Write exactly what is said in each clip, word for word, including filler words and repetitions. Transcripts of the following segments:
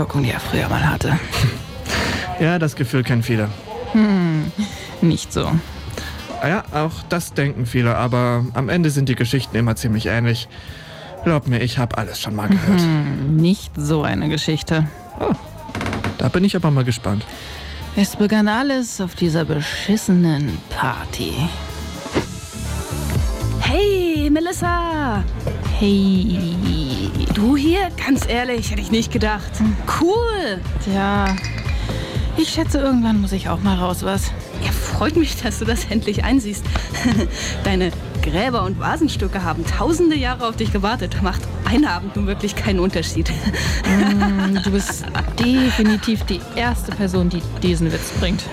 die er früher mal hatte. Ja, das Gefühl kennen viele. Hm, nicht so. Ja, auch das denken viele, aber am Ende sind die Geschichten immer ziemlich ähnlich. Glaub mir, ich habe alles schon mal gehört. Hm, nicht so eine Geschichte. Oh, da bin ich aber mal gespannt. Es begann alles auf dieser beschissenen Party. Hey, Melissa! Hey. Du hier? Ganz ehrlich, hätte ich nicht gedacht. Cool! Tja, ich schätze, irgendwann muss ich auch mal raus, was? Ja, freut mich, dass du das endlich einsiehst. Deine Gräber und Vasenstücke haben tausende Jahre auf dich gewartet. Macht ein Abend nun wirklich keinen Unterschied. Mm, du bist definitiv die erste Person, die diesen Witz bringt.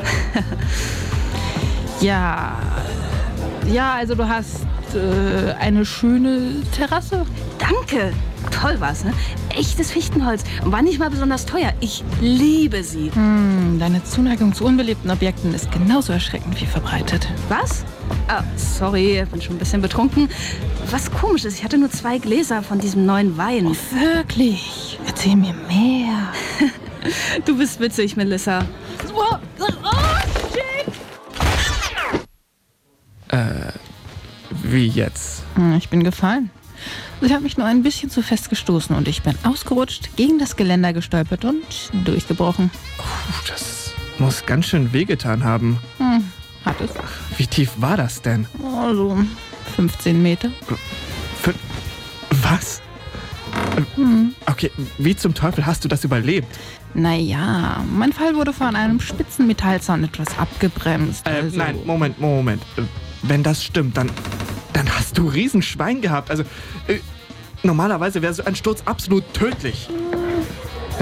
Ja, ja, also du hast äh, eine schöne Terrasse. Danke. Toll war's, ne? Echtes Fichtenholz. War nicht mal besonders teuer. Ich liebe sie. Hm, deine Zuneigung zu unbelebten Objekten ist genauso erschreckend wie verbreitet. Was? Ah, sorry, bin schon ein bisschen betrunken. Was komisch ist, ich hatte nur zwei Gläser von diesem neuen Wein. Oh, wirklich? Erzähl mir mehr. Du bist witzig, Melissa. Oh, oh, shit! Äh, wie jetzt? Hm, ich bin gefallen. Ich habe mich nur ein bisschen zu fest gestoßen und ich bin ausgerutscht, gegen das Geländer gestolpert und durchgebrochen. Puh, das muss ganz schön wehgetan haben. Hm, hat es. Wie tief war das denn? Also fünfzehn Meter. Für, was? Hm. Okay, wie zum Teufel hast du das überlebt? Naja, mein Fall wurde von einem spitzen Metallzaun etwas abgebremst. Äh, also. Nein, Moment, Moment. Wenn das stimmt, dann, dann hast du Riesenschwein gehabt. Also, äh, normalerweise wäre so ein Sturz absolut tödlich. Äh,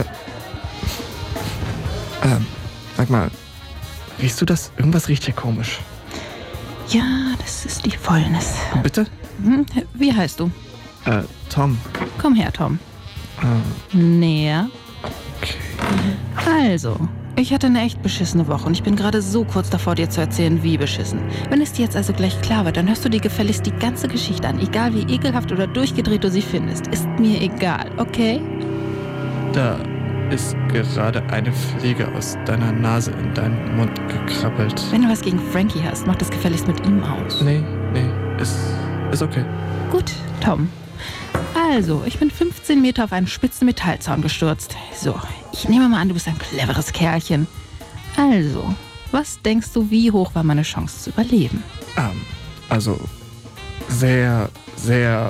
ähm, sag mal, riechst du das? Irgendwas riecht hier komisch. Ja, das ist die Fäulnis. Bitte? Hm, wie heißt du? Äh, Tom. Komm her, Tom. Äh, Näher. okay. Also, ich hatte eine echt beschissene Woche und ich bin gerade so kurz davor, dir zu erzählen, wie beschissen. Wenn es dir jetzt also gleich klar wird, dann hörst du dir gefälligst die ganze Geschichte an. Egal wie ekelhaft oder durchgedreht du sie findest. Ist mir egal, okay? Da ist gerade eine Fliege aus deiner Nase in deinen Mund gekrabbelt. Wenn du was gegen Frankie hast, mach das gefälligst mit ihm aus. Nee, nee, ist, ist okay. Gut, Tom. Also, ich bin fünfzehn Meter auf einen spitzen Metallzaun gestürzt. So, ich nehme mal an, du bist ein cleveres Kerlchen. Also, was denkst du, wie hoch war meine Chance zu überleben? Ähm, also sehr, sehr,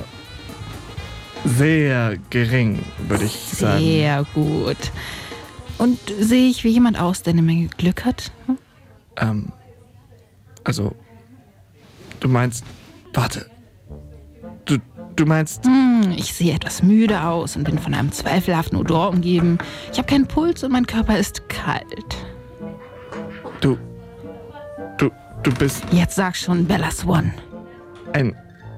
sehr gering, würde ich sagen. Sehr gut. Und sehe ich wie jemand aus, der eine Menge Glück hat? Hm? Ähm, also, du meinst, warte, du, du meinst, Hm, ich sehe etwas müde aus und bin von einem zweifelhaften Odor umgeben. Ich habe keinen Puls und mein Körper ist kalt. du, du, du bist Jetzt sag schon Bella Swan. ein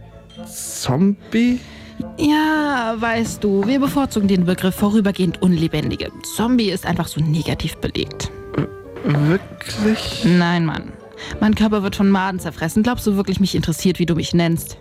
Zombie? Ja, weißt du, wir bevorzugen den Begriff vorübergehend Unlebendige. Zombie ist einfach so negativ belegt. Wirklich? Nein, Mann. Mein Körper wird von Maden zerfressen. Glaubst du wirklich, mich interessiert, wie du mich nennst?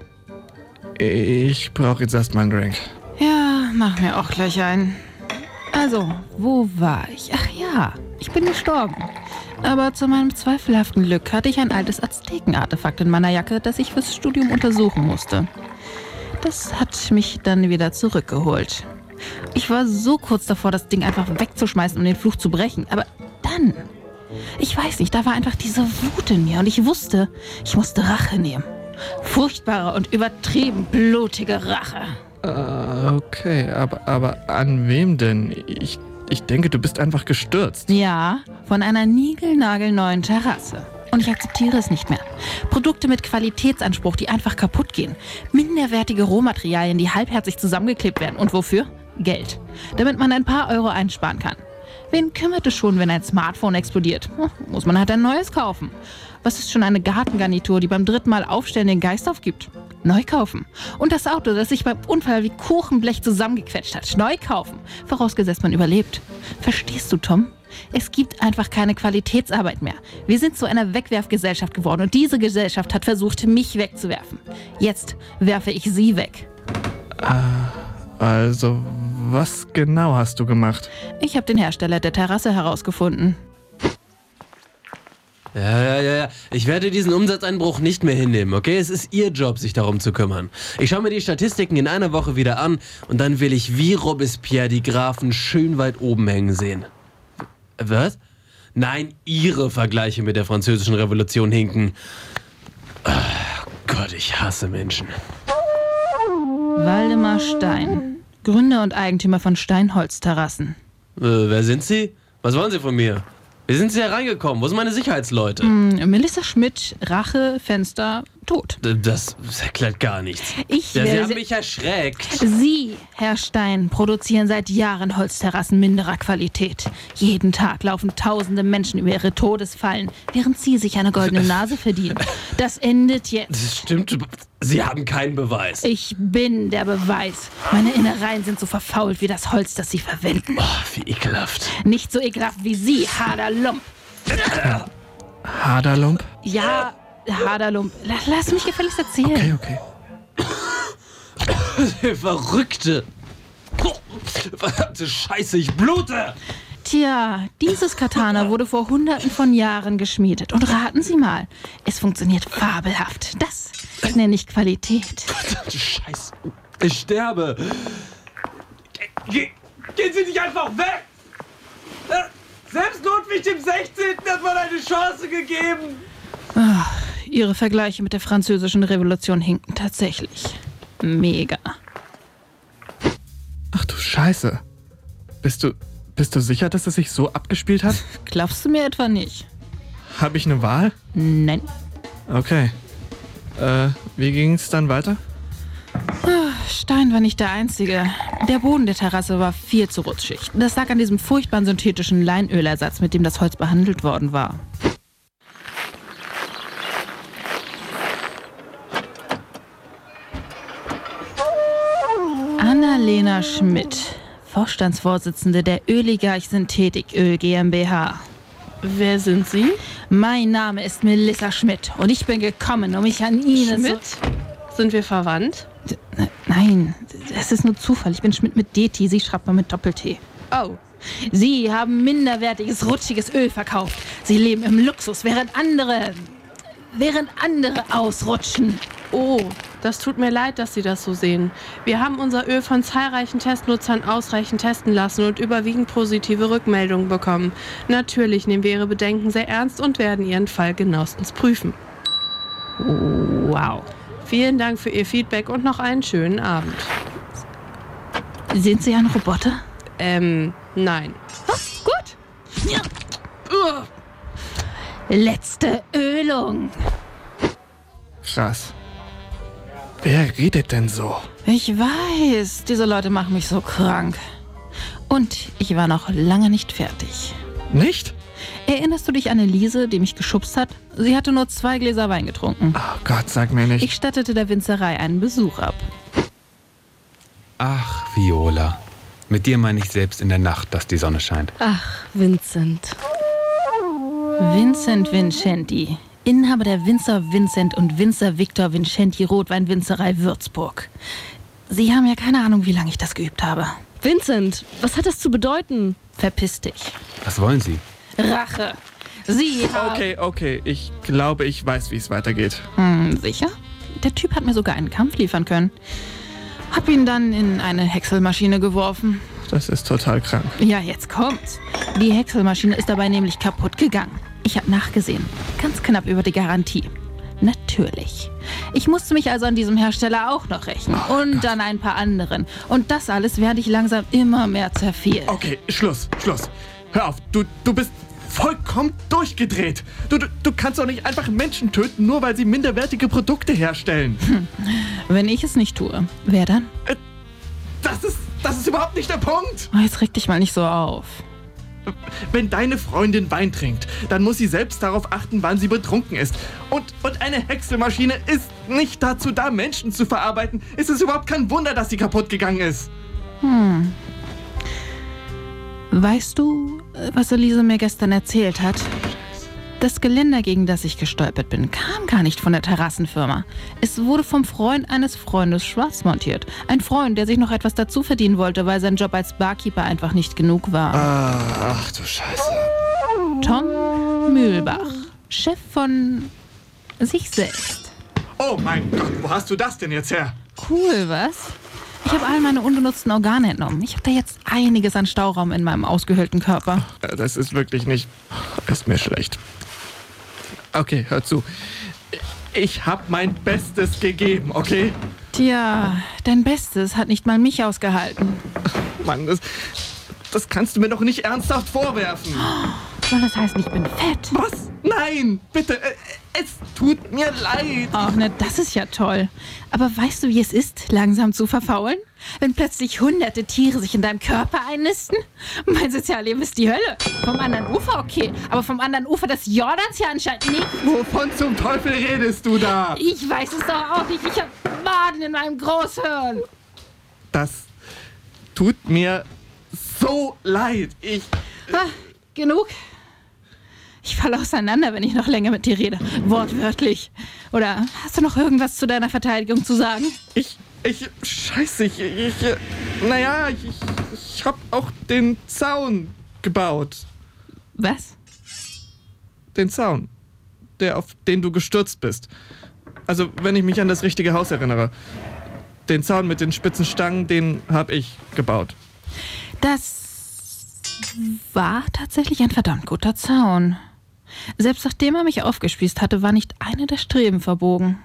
Ich brauche jetzt erstmal einen Drink. Ja, mach mir auch gleich einen. Also, wo war ich? Ach ja, ich bin gestorben. Aber zu meinem zweifelhaften Glück hatte ich ein altes Azteken-Artefakt in meiner Jacke, das ich fürs Studium untersuchen musste. Das hat mich dann wieder zurückgeholt. Ich war so kurz davor, das Ding einfach wegzuschmeißen und den Fluch zu brechen. Aber dann, ich weiß nicht, da war einfach diese Wut in mir und ich wusste, ich musste Rache nehmen. Furchtbare und übertrieben blutige Rache. Äh, okay, aber, aber an wem denn? Ich, ich denke, du bist einfach gestürzt. Ja, von einer niegelnagelneuen Terrasse. Und ich akzeptiere es nicht mehr. Produkte mit Qualitätsanspruch, die einfach kaputt gehen. Minderwertige Rohmaterialien, die halbherzig zusammengeklebt werden. Und wofür? Geld. Damit man ein paar Euro einsparen kann. Wen kümmert es schon, wenn ein Smartphone explodiert? Hm, muss man halt ein neues kaufen. Was ist schon eine Gartengarnitur, die beim dritten Mal aufstellen den Geist aufgibt? Neu kaufen. Und das Auto, das sich beim Unfall wie Kuchenblech zusammengequetscht hat. Neu kaufen. Vorausgesetzt, man überlebt. Verstehst du, Tom? Es gibt einfach keine Qualitätsarbeit mehr. Wir sind zu einer Wegwerfgesellschaft geworden und diese Gesellschaft hat versucht, mich wegzuwerfen. Jetzt werfe ich sie weg. Also Was genau hast du gemacht? Ich habe den Hersteller der Terrasse herausgefunden. Ja, ja, ja, ja. Ich werde diesen Umsatzeinbruch nicht mehr hinnehmen, okay? Es ist Ihr Job, sich darum zu kümmern. Ich schaue mir die Statistiken in einer Woche wieder an und dann will ich wie Robespierre die Grafen schön weit oben hängen sehen. Was? Nein, Ihre Vergleiche mit der Französischen Revolution hinken. Oh Gott, ich hasse Menschen. Waldemar Stein, Gründer und Eigentümer von Steinholz-Terrassen. Äh, wer sind Sie? Was wollen Sie von mir? Wie sind Sie hereingekommen? Wo sind meine Sicherheitsleute? Hm, Melissa Schmidt, Rache, Fenster, tot. Das, das erklärt gar nichts. Ich Ja, Sie werde haben Sie- mich erschreckt. Sie, Herr Stein, produzieren seit Jahren Holzterrassen minderer Qualität. Jeden Tag laufen tausende Menschen über ihre Todesfallen, während Sie sich eine goldene Nase verdienen. Das endet jetzt. Das stimmt. Sie haben keinen Beweis. Ich bin der Beweis. Meine Innereien sind so verfault wie das Holz, das Sie verwenden. Oh, wie ekelhaft. Nicht so ekelhaft wie Sie, Haderlump. Haderlump? Ja, Haderlump. La- Lass mich gefälligst erzählen. Okay, okay. Verrückte. Verdammte Scheiße, ich blute. Tja, dieses Katana wurde vor hunderten von Jahren geschmiedet. Und raten Sie mal, es funktioniert fabelhaft. Das nenne ich Qualität. Verdammte Scheiße. Ich sterbe. Ge gehen Sie nicht einfach weg. Selbst Ludwig dem sechzehnten hat mal eine Chance gegeben. Ihre Vergleiche mit der Französischen Revolution hinken tatsächlich. Mega. Ach du Scheiße. Bist du, bist du sicher, dass es sich so abgespielt hat? Glaubst du mir etwa nicht? Habe ich eine Wahl? Nein. Okay. Äh, wie ging es dann weiter? Stein war nicht der Einzige. Der Boden der Terrasse war viel zu rutschig. Das lag an diesem furchtbaren synthetischen Leinölersatz, mit dem das Holz behandelt worden war. Annalena Schmidt, Vorstandsvorsitzende der Öligarch Synthetiköl GmbH. Wer sind Sie? Mein Name ist Melissa Schmidt und ich bin gekommen, um mich an Ihnen Schmidt? Sind wir verwandt? zu... Nein, es ist nur Zufall. Ich bin Schmidt mit D T, Sie schreibt man mit Doppel-T. Oh. Sie haben minderwertiges, rutschiges Öl verkauft. Sie leben im Luxus, während andere... während andere ausrutschen. Oh, das tut mir leid, dass Sie das so sehen. Wir haben unser Öl von zahlreichen Testnutzern ausreichend testen lassen und überwiegend positive Rückmeldungen bekommen. Natürlich nehmen wir Ihre Bedenken sehr ernst und werden Ihren Fall genauestens prüfen. Wow. Vielen Dank für Ihr Feedback und noch einen schönen Abend. Sind Sie ein Roboter? Ähm, nein. Gut. Ja. Letzte Ölung. Krass. Wer redet denn so? Ich weiß, diese Leute machen mich so krank. Und ich war noch lange nicht fertig. Nicht? Erinnerst du dich an Elise, die mich geschubst hat? Sie hatte nur zwei Gläser Wein getrunken. Oh Gott, sag mir nicht. Ich stattete der Winzerei einen Besuch ab. Ach, Viola. Mit dir meine ich selbst in der Nacht, dass die Sonne scheint. Ach, Vincent. Vincent Vincenti, Inhaber der Winzer Vincent und Winzer Victor Vincenti Rotweinwinzerei Würzburg. Sie haben ja keine Ahnung, wie lange ich das geübt habe. Vincent, was hat das zu bedeuten? Verpiss dich. Was wollen Sie? Rache. Sie haben... Okay, okay. Ich glaube, ich weiß, wie es weitergeht. Hm, sicher? Der Typ hat mir sogar einen Kampf liefern können. Hab ihn dann in eine Häckselmaschine geworfen. Das ist total krank. Ja, jetzt kommt's. Die Häckselmaschine ist dabei nämlich kaputt gegangen. Ich habe nachgesehen. Ganz knapp über die Garantie. Natürlich. Ich musste mich also an diesem Hersteller auch noch rächen. Und an ein paar anderen. Und das alles, während ich langsam immer mehr zerfiel. Okay, Schluss, Schluss. Hör auf, du, du bist vollkommen durchgedreht. Du, du, du kannst doch nicht einfach Menschen töten, nur weil sie minderwertige Produkte herstellen. Wenn ich es nicht tue, wer dann? Das ist, das ist überhaupt nicht der Punkt. Oh, jetzt reg dich mal nicht so auf. Wenn deine Freundin Wein trinkt, dann muss sie selbst darauf achten, wann sie betrunken ist. Und, und eine Häckselmaschine ist nicht dazu da, Menschen zu verarbeiten. Es ist überhaupt kein Wunder, dass sie kaputt gegangen ist. Hm. Weißt du, was Elise mir gestern erzählt hat? Das Geländer, gegen das ich gestolpert bin, kam gar nicht von der Terrassenfirma. Es wurde vom Freund eines Freundes schwarz montiert. Ein Freund, der sich noch etwas dazu verdienen wollte, weil sein Job als Barkeeper einfach nicht genug war. Ach du Scheiße. Tom Mühlbach, Chef von sich selbst. Oh mein Gott, wo hast du das denn jetzt her? Cool, was? Ich habe all meine ungenutzten Organe entnommen. Ich habe da jetzt einiges an Stauraum in meinem ausgehöhlten Körper. Das ist wirklich nicht... Ist mir schlecht. Okay, hör zu. Ich habe mein Bestes gegeben, okay? Tja, dein Bestes hat nicht mal mich ausgehalten. Mann, das, das kannst du mir doch nicht ernsthaft vorwerfen. Soll das heißen, ich bin fett? Was? Nein, bitte. äh, Es tut mir leid. Ach, ne, das ist ja toll. Aber weißt du, wie es ist, langsam zu verfaulen? Wenn plötzlich hunderte Tiere sich in deinem Körper einnisten? Mein Sozialleben ist die Hölle. Vom anderen Ufer okay, aber vom anderen Ufer des Jordans ja anscheinend nicht. Wovon zum Teufel redest du da? Ich weiß es doch auch nicht. Ich hab Maden in meinem Großhirn. Das tut mir so leid. Ich... Ah, genug. Ich falle auseinander, wenn ich noch länger mit dir rede. Wortwörtlich. Oder hast du noch irgendwas zu deiner Verteidigung zu sagen? Ich... Ich... Scheiße, ich... ich naja, ich, ich hab auch den Zaun gebaut. Was? Den Zaun. Der, auf den du gestürzt bist. Also, wenn ich mich an das richtige Haus erinnere. Den Zaun mit den spitzen Stangen, den hab ich gebaut. Das war tatsächlich ein verdammt guter Zaun. Selbst nachdem er mich aufgespießt hatte, war nicht eine der Streben verbogen.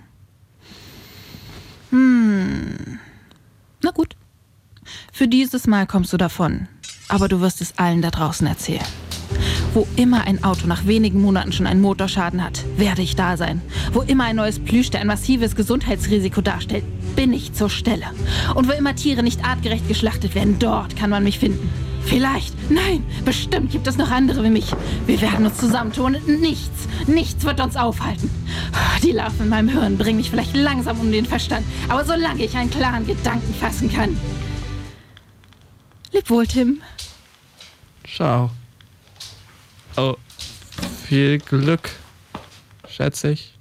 Hm. Na gut. Für dieses Mal kommst du davon. Aber du wirst es allen da draußen erzählen. Wo immer ein Auto nach wenigen Monaten schon einen Motorschaden hat, werde ich da sein. Wo immer ein neues Plüschtier ein massives Gesundheitsrisiko darstellt, bin ich zur Stelle. Und wo immer Tiere nicht artgerecht geschlachtet werden, dort kann man mich finden. Vielleicht, nein, bestimmt gibt es noch andere wie mich. Wir werden uns zusammentun und nichts, nichts wird uns aufhalten. Die Larven in meinem Hirn bringen mich vielleicht langsam um den Verstand, aber solange ich einen klaren Gedanken fassen kann. Leb wohl, Tim. Ciao. Oh, viel Glück, schätze ich.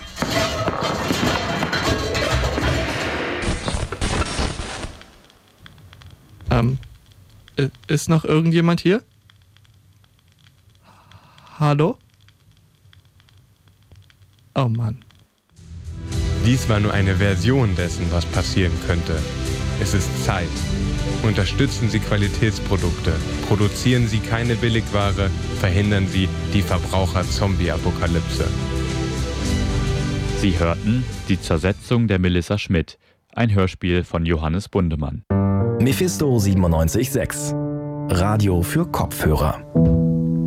Ähm, ist noch irgendjemand hier? Hallo? Oh Mann. Dies war nur eine Version dessen, was passieren könnte. Es ist Zeit. Unterstützen Sie Qualitätsprodukte. Produzieren Sie keine Billigware. Verhindern Sie die Verbraucher-Zombie-Apokalypse. Sie hörten Die Zersetzung der Melissa Schmidt, ein Hörspiel von Johannes Bundemann. Mephisto siebenundneunzig Komma sechs. Radio für Kopfhörer.